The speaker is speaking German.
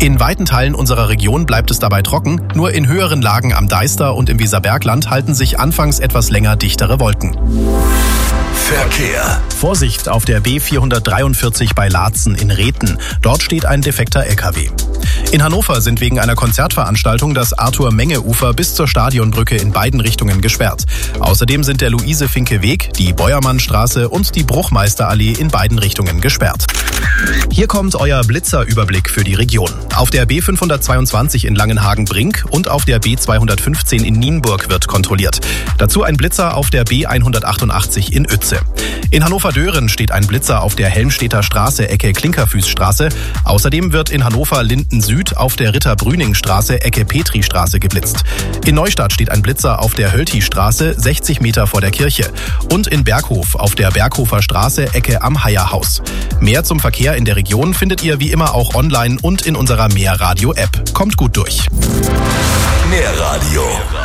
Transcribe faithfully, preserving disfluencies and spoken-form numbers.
In weiten Teilen unserer Region bleibt es dabei trocken, nur in höheren Lagen am Deister und im Weserbergland halten sich anfangs etwas länger dichtere Wolken. Verkehr. Vorsicht auf der B vierhundertdreiundvierzig bei Laatzen in Rhethen. Dort steht ein defekter L K W. In Hannover sind wegen einer Konzertveranstaltung das Arthur-Menge-Ufer bis zur Stadionbrücke in beiden Richtungen gesperrt. Außerdem sind der Luise-Finke-Weg, die Beuermannstraße und die Bruchmeisterallee in beiden Richtungen gesperrt. Hier kommt euer Blitzerüberblick für die Region. Auf der B fünfhundertzweiundzwanzig in Langenhagen-Brink und auf der B zweihundertfünfzehn in Nienburg wird kontrolliert. Dazu ein Blitzer auf der B hundertachtundachtzig in Uetze. In Hannover-Dören steht ein Blitzer auf der Helmstedter Straße Ecke Klinkerfüßstraße. Außerdem wird in Hannover-Linden Süd auf der Ritter-Brüning-Straße Ecke Petristraße geblitzt. In Neustadt steht ein Blitzer auf der Hölti-Straße sechzig Meter vor der Kirche. Und in Berghof auf der Berghofer Straße Ecke am Heierhaus. Mehr zum Verkehr in der Region findet ihr wie immer auch online und in unserer Mehr Radio App. Kommt gut durch. Mehr Radio.